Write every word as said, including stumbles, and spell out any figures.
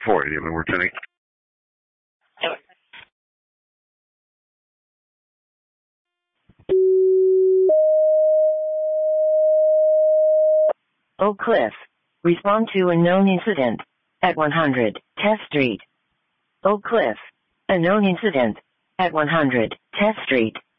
four eighty, I'm returning. Oak Cliff. Respond to a known incident at one hundred Test Street. Oak Cliff. A known incident at one hundred Test Street.